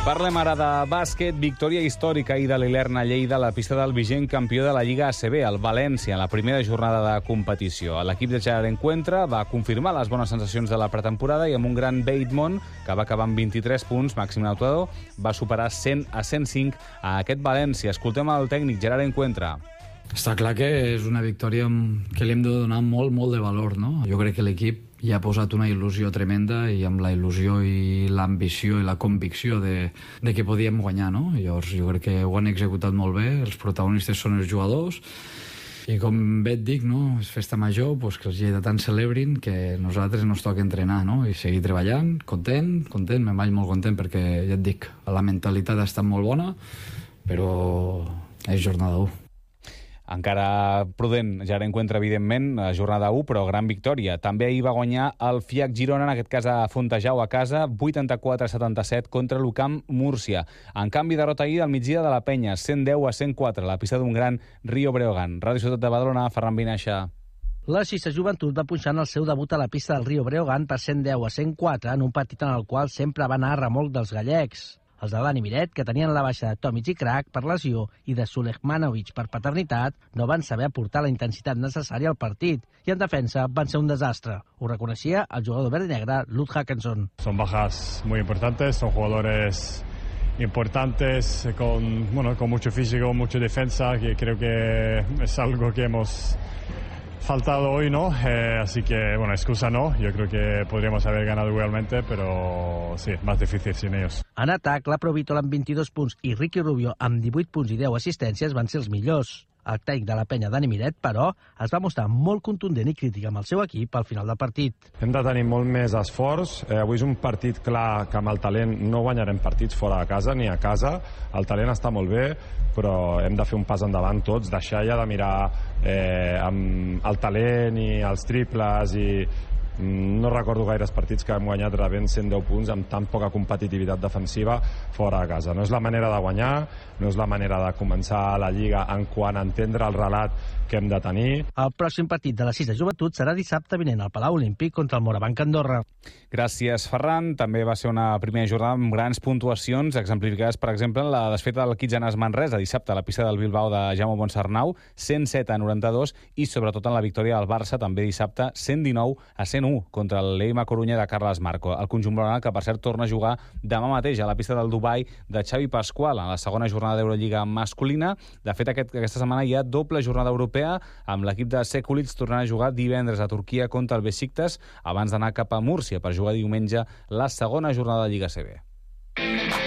Parlem ara de bàsquet. Victòria històrica ahir de l'Ilerna Lleida a la pista del vigent campió de la Lliga ACB, el València, en la primera jornada de competició. L'equip de Gerard Encuentra va confirmar les bones sensacions de la pretemporada i amb un gran Bateman, que va acabar amb 23 punts, màxim anotador, va superar 100-105 a aquest València. Escoltem el tècnic Gerard Encuentra. Està clar que és una victòria que li hem de donar molt de valor, no? Jo crec que l'equip ja ha posat una il·lusió tremenda i amb la il·lusió i l'ambició i la convicció de que podíem guanyar, no? Llavors jo crec que ho han executat molt bé, els protagonistes són els jugadors i com bé et dic, no? És festa major, doncs que els lleidatans celebrin que nosaltres ens toca entrenar, no? I seguir treballant, content, me'n vaig molt content perquè ja et dic, la mentalitat ha estat molt bona, però és jornada 1. Encara prudent, Gerard Encuentra, evidentment, jornada 1, però gran victòria. També ahir va guanyar el FIAC Girona, en aquest cas a Fontejau a casa, 84-77 contra l'UCAM Múrcia. En canvi, derrota ahir al migdia de la Penya, 110-104, a la pista d'un gran Rio Breogán. Ràdio Ciutat de Badalona, Ferran Vinaixa. La Xista Joventut va punxar en el seu debut a la pista del Rio Breogán per 110-104 en un partit en el qual sempre va anar a remolc dels gallecs. Els de Dani Miret, que tenien la baixa de Tomic i Crac per lesió i de Sulejmanovic per paternitat, no van saber aportar la intensitat necessària al partit i en defensa van ser un desastre. Ho reconeixia el jugador verd i negre Lud Hackenson. Son bajas muy importantes, son jugadores importantes con mucho físico, mucha defensa, que creo que es algo que hemos faltado hoy, ¿no? Así que, excusa no. Yo creo que podríamos haber ganado igualmente, pero sí, más difícil sin ellos. En atac, la Provítol amb 22 punts i Ricky Rubio amb 18 punts i 10 assistències van ser els millors. El tècnic de la Penya, Dani Miret, però, es va mostrar molt contundent i crític amb el seu equip al final del partit. Hem de tenir molt més esforç. Avui és un partit clar que amb el talent no guanyarem partits fora de casa ni a casa. El talent està molt bé, però hem de fer un pas endavant tots, deixar ja de mirar amb el talent i els triples i no recordo gaires partits que hem guanyat rebent 110 punts amb tan poca competitivitat defensiva fora de casa. No és la manera de guanyar, no és la manera de començar la Lliga en quant a entendre el relat que hem de tenir. El pròxim partit de la Xista Joventut serà dissabte vinent al Palau Olímpic contra el Morabanc Andorra. Gràcies, Ferran. També va ser una primera jornada amb grans puntuacions, exemplificades, per exemple, en la desfeta del Kitjanàs Manresa, dissabte a la pista del Bilbao de Jaume Ponsarnau, 107-92, i sobretot en la victòria del Barça, també dissabte, 119-101, contra el Leima Corunya de Carles Marco. El conjunt blaugrana, que per cert torna a jugar demà mateix a la pista del Dubai de Xavi Pasqual, en la segona jornada d'Eurolliga masculina. De fet, aquesta setmana hi ha doble jornada europea, amb l'equip de Sekulic tornant a jugar divendres a Turquia contra el Besiktas, abans d'anar cap a Múrcia per jugar diumenge la segona jornada de Lliga ACB.